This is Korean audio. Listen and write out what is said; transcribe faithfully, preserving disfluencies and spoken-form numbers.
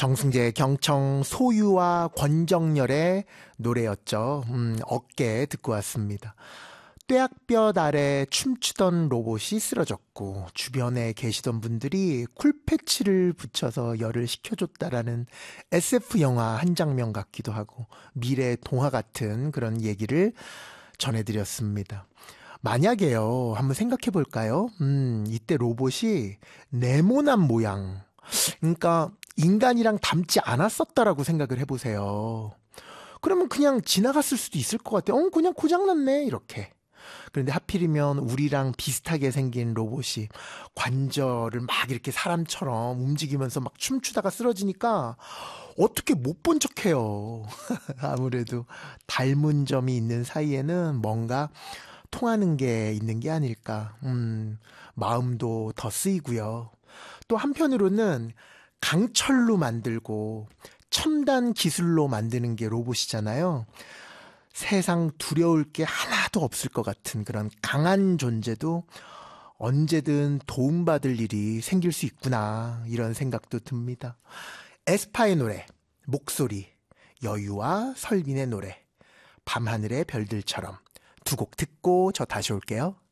정승재, 경청, 소유와 권정열의 노래였죠. 음, 어깨 듣고 왔습니다. 뙤약볕 아래 춤추던 로봇이 쓰러졌고 주변에 계시던 분들이 쿨패치를 붙여서 열을 식혀줬다라는 에스에프 영화 한 장면 같기도 하고 미래 동화 같은 그런 얘기를 전해드렸습니다. 만약에요, 한번 생각해 볼까요? 음, 이때 로봇이 네모난 모양, 그러니까 인간이랑 닮지 않았었다라고 생각을 해보세요. 그러면 그냥 지나갔을 수도 있을 것 같아요. 어, 그냥 고장났네, 이렇게. 그런데 하필이면 우리랑 비슷하게 생긴 로봇이 관절을 막 이렇게 사람처럼 움직이면서 막 춤추다가 쓰러지니까 어떻게 못 본 척해요. 아무래도 닮은 점이 있는 사이에는 뭔가 통하는 게 있는 게 아닐까. 음, 마음도 더 쓰이고요. 또 한편으로는 강철로 만들고 첨단 기술로 만드는 게 로봇이잖아요. 세상 두려울 게 하나도 없을 것 같은 그런 강한 존재도 언제든 도움받을 일이 생길 수 있구나, 이런 생각도 듭니다. 에스파의 노래, 목소리, 여유와 설빈의 노래, 밤하늘의 별들처럼 두 곡 듣고 저 다시 올게요.